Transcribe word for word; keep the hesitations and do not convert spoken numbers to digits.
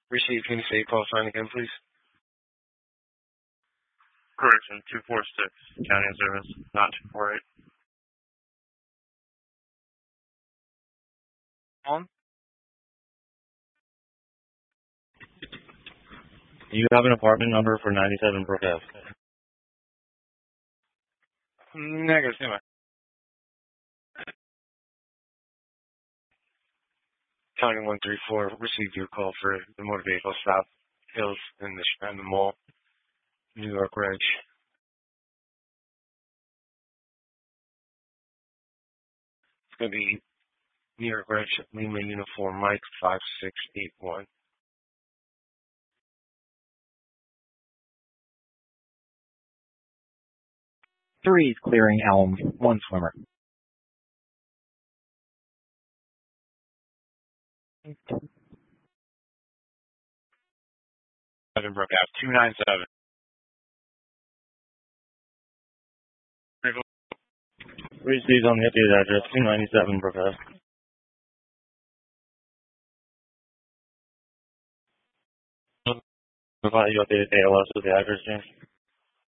Receive, can you say call sign again, please? Correction, two four six, county service, not two four eight. On? You have an apartment number for ninety-seven Brook Ave. Negative, anyway. County one three four, received your call for the motor vehicle stop Hills in the, in the mall, New York Reg. It's going to be New York Reg, Lima Uniform Mike five six eight one. Three is clearing Elm, one swimmer. Seven Brook Ave, two nine seven. Received on the updated address, two ninety-seven Brook Ave. Provide you updated A L S with the address change.